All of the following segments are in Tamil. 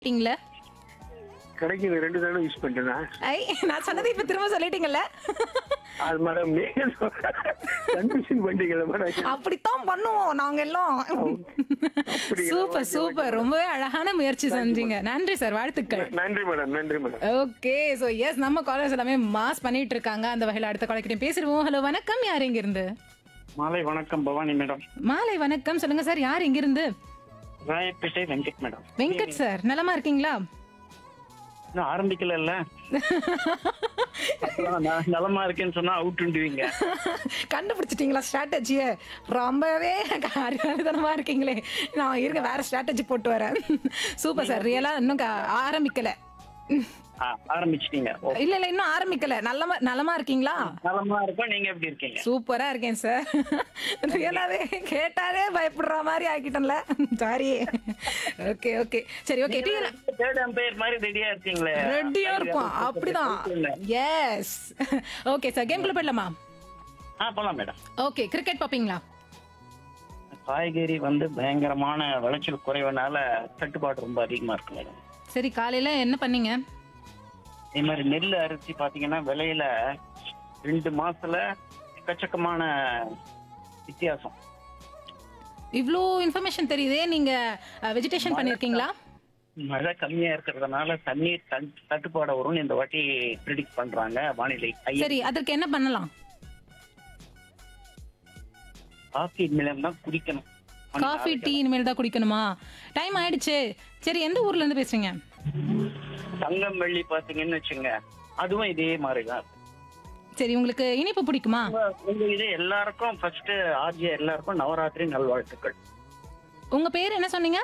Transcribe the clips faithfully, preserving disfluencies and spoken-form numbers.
ட்டீங்களா? கிடைக்குது ரெண்டு தடவை யூஸ் பண்ணிட்டேனா ஐ நான் சொன்னதை இப்ப திரும்ப சொல்லிட்டீங்கல்ல. அது மேடம் நீங்க கன்ஃபியூஷன் பண்ணிட்டீங்களா மேடம் அப்படித்தான் பண்ணுவோம் நாங்க எல்லாம். அப்படிங்களா? சூப்பர் ஓகே, சூப்பர் ஓகே, ரொம்பவே அழகான முயற்சி செஞ்சீங்க. நன்றி சார், வாழ்த்துக்கள். நன்றி மேடம் நன்றி மேடம் ஓகே சோ எஸ் நம்ம காலர்ஸ் எல்லாமே மாஸ் பண்ணிட்டு இருக்காங்க. அந்த வகையில அடுத்த காலர் கிட்ட பேசிடுவோம். ஹலோ வணக்கம், யார் எங்க இருந்து? மாலை வணக்கம் பவானி மேடம். மாலை வணக்கம், சொல்லுங்க சார், யார் எங்க இருந்து? ராயப்பேட்டை வெங்கட் மேடம். வெங்கட் சார், நலமா இருக்கீங்களா? இன்னும் ஆரம்பிக்கல இல்ல நலமா இருக்கேன்னு சொன்னா அவுட்டுவீங்க. கண்டுபிடிச்சிட்டீங்களா ஸ்ட்ராட்டஜிய? ரொம்பவே அறிவாளித்தனமா இருக்கீங்களே. நான் இருக்க வேற ஸ்ட்ராட்டஜி போட்டு வரேன். சூப்பர் சார், ரியலா இன்னும் க- ஆரம்பிக்கல. ஆரம்பிச்சிட்டீங்க. இல்ல இல்ல இன்னும் ஆரம்பிக்கல. நல்லமா நலமா இருக்கீங்களா? நலமா இருப்போம். நீங்க எப்படி இருக்கீங்க? சூப்பரா இருக்கேன் சார். ரியலாவே கேட்டாலே பயப்படுற மாதிரி ஆக்கிட்டேன்ல. சாரி. ஓகே ஓகே சரி ஓகே டீ தேர்ட் அம்பையர் மாதிரி ரெடியா இருக்கீங்களே. ரெடியா இருப்போம். அப்படிதான். எஸ். ஓகே சார், கேம்குள்ள போயிடலாமா? ஆ போலாம் மேடம். ஓகே, கிரிக்கெட் பாப்பீங்களா? காய்கறி வந்து பயங்கரமான விளைச்சல் குறைவனால தட்டுப்பாடு ரொம்ப அதிகமா இருக்கு மேடம். சரி, காலையில என்ன பண்ணீங்க? இதே மாதிரி நெல் அரிசி பாத்தீங்கன்னா விலையில ரெண்டு மாசத்துல எக்கச்சக்கமான வித்தியாசம். இவ்ளோ இன்ஃபர்மேஷன் தெரியுதே. நீங்க வெஜிடேஷன் பண்ணிருக்கீங்களா? மழை கம்மியா இருக்கிறதுனால தண்ணீர் தட்- தட்டுப்பாடு வரும்னு இந்த வாட்டி ப்ரிடிக்ட் பண்றாங்க வானிலை. சரி, அதற்கு என்ன பண்ணலாம்? காஃபி இனிமேல் தான் குடிக்கணும். காஃபி டீ இனிமேல் தான் குடிக்கணுமா? டைம் ஆயிடுச்சு. சரி, எந்த ஊர்ல இருந்து பேசுறீங்க? தங்கம் வெள்ளி பாத்தீங்கன்னு வச்சுங்க, அதுவும் இதே மாதிரிதான். சரி, உங்களுக்கு இனிப்பு பிடிக்குமா? உங்க- உங்க இது எல்லாருக்கும் ஃபர்ஸ்ட் ஆர்ஜி எல்லாருக்கும் நவராத்திரி நல்வாழ்த்துக்கள். உங்க பேர் என்ன சொன்னீங்க?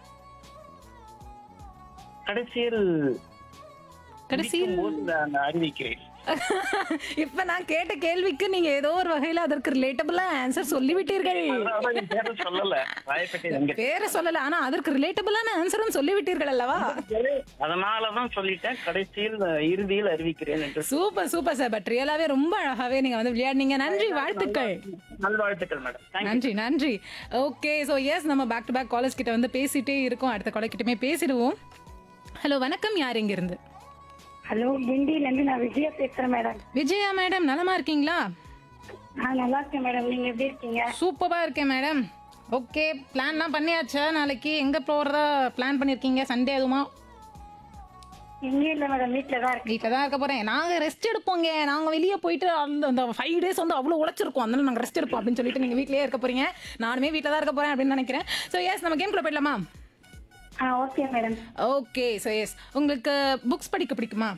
கடைசியில் கடைசியில் முடிக்கும் போது நான் அறிவிக்கிறேன். இப்ப நான் கேட்ட கேள்விக்கு நீங்க ஏதோ ஒரு வகையில அதற்கு ரிலேட்டபிளா ஆன்சர் சொல்லிவிட்டீர்கள். அதான் என் பேரை சொல்லல. ராயப்பேட்டை வெங்கட். பேரை சொல்லல, ஆனா அதற்கு ரிலேட்டபிளான ஆன்சரும் சொல்லிவிட்டீர்கள் அல்லவா? அதனாலதான் சொல்லிட்டேன், கடைசியில் இறுதியில் அறிவிக்கிறேன் என்று. சூப்பர் சூப்பர் சார், பட் ரியலாவே ரொம்ப அழகாவே நீங்க வந்து விளையாடுனீங்க. நன்றி, வாழ்த்துக்கள். நல்வாழ்த்துக்கள் மேடம். தேங்க்யூ. நன்றி நன்றி. ஓகே சோ எஸ் நம்ம பேக் டு பேக் காலேஜ் கிட்ட வந்து பேசிட்டே இருக்கோம். அடுத்த காலேஜ் கிட்டமே பேசிடுவோம். ஹலோ வணக்கம், யார் எங்க இருந்து? ஹலோ, கிண்டில இருந்து நான் விஜயா பேசுறேன் மேடம். விஜயா மேடம், நலமா இருக்கீங்களா? நான் நல்லா இருக்கேன் மேடம். நீங்க எப்படி இருக்கீங்க? சூப்பரா இருக்கேன் மேடம். ஓகே, பிளான்லாம் பண்ணியாச்சா? நாளைக்கு எங்க போறதா பிளான் பண்ணிருக்கீங்க? சண்டே அதுமா? எங்க இல்ல மேடம், வீட்டுல தான் இருக்கேன். வீட்டில் தான் இருக்க போறேன். நாங்க ரெஸ்ட் எடுப்போங்க. நாங்க வெளியே போயிட்டு அந்த அந்த ஃபைவ் டேஸ் வந்து அவ்வளோ உழைச்சிருக்கோம். அதனால நாங்க ரெஸ்ட் எடுப்போம் அப்படின்னு சொல்லிட்டு நீங்க வீட்லயே இருக்க போறீங்க. நானுமே வீட்டில் தான் இருக்க போறேன் அப்படின்னு நினைக்கிறேன். ஸோ எஸ் நம்ம கேம்குள்ள போயிடலாமா? ஆ okay madam. Okay so S உங்களுக்கு புக்ஸ் படிக்க பிடிக்குமா?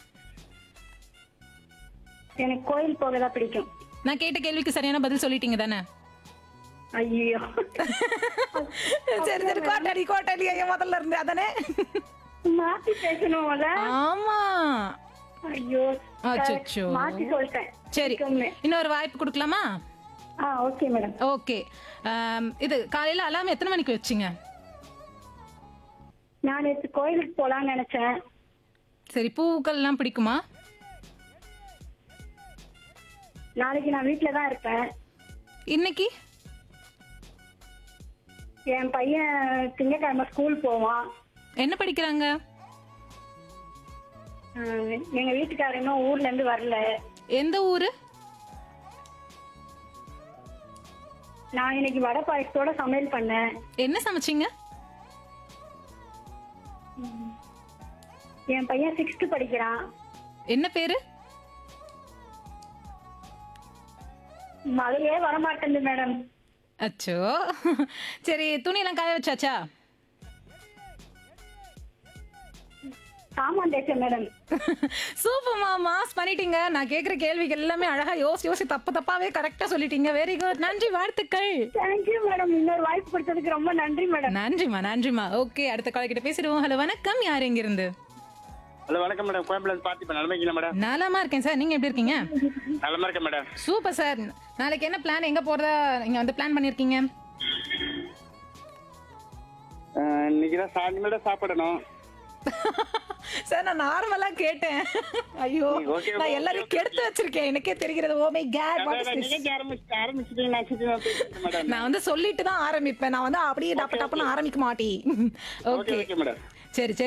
எனக்கு கோயில் போக தான் பிடிக்கும். நான் கேட்ட கேள்விக்கு சரியான பதில் சொல்லிட்டீங்க தானே? ஐயோ, சரி சரி, கோட்டாடி கோட்டாடி ஐயா முதல்ல இருந்து அதானே? மாத்தி பேசணும்ல. ஆமா. ஐயோ, அச்சச்சோ. மாத்தி சொல்லிட்டேன். சரி, பிடிக்கும்னு. இன்னொரு வாய்ப்பு கொடுக்கலாமா? ஆ ஓகே மேடம். ஓகே. இது காலையில அலாம் எத்தனை மணிக்கு வச்சிங்க? நான் நேற்று கோயிலுக்கு போலாம்னு நினைச்சேன். சரி, பூக்கள்லாம் பிடிக்குமா? நாளைக்கு நான் வீட்டுல தான் இருப்பேன். இன்னைக்கு என் பையன் திங்கட்கிழமை ஸ்கூல் போவான். என்ன படிக்கிறாங்க? ஆஹ், எங்க வீட்டுக்காரர் இன்னும் ஊர்ல இருந்து வரல. எந்த ஊரு? நான் இன்னைக்கு வடை பாயசத்தோட சமையல் பண்ணேன். என்ன சமைச்சீங்க? என் பையன் சிக்ஸ்த் படிக்கிறான். என்ன பேரு? மழையே வரமாட்டேங்குது மேடம். அச்சோ. சரி, துணியெல்லாம் காய வச்சாச்சா? சாமான் தேய்ச்சேன் மேடம். சூப்பர்மா, மாஸ் பண்ணிட்டீங்க. நான் கேக்குற கேள்விக்கு எல்லாமே அழகா யோசி யோசி தப்பு தப்பாவே கரெக்டா சொல்லிட்டீங்க. வெரி குட், நன்றி, வாழ்த்துக்கள். Thank you madam. இன்னொரு வாய்ப்பு கொடுத்ததுக்கு ரொம்ப நன்றி மேடம். நன்றிமா நன்றிமா. ஓகே, அடுத்த கால் கிட்ட பேசிடுவோம். ஹலோ வணக்கம், யார் எங்க இருந்து? ஹலோ வணக்கம் மேடம். கோயம்புல பார்த்து நலமா இருக்கீங்களா மேடம்? நலமா இருக்கேன் சார், நீங்க எப்படி இருக்கீங்க? நலமா இருக்கேன் மேடம். Super sir. நாளைக்கு என்ன பிளான்? எங்க போறதா நீங்க வந்து பிளான் பண்ணிருக்கீங்க? இன்னைக்கு தான் சாயந்தரம் சாப்பிடணும். சார், நான் நார்மலா கேட்டேன். ஐயோ, Okay, நான் okay, எல்லாரையும் okay. கெடுத்து வச்சிருக்கேன். எனக்கே தெரிகிறது. Oh my God, what is this? நீங்க ஆரம்பிச்சு ஆரம்பிச்சுட்டீங்க மேடம். நான் வந்து சொல்லிட்டு தான் ஆரம்பிப்பேன். நான் வந்து அப்படியே டப்பு டப்புன்னு ஆரம்பிக்க மாட்டேன். Okay okay okay madam. சரி சரி.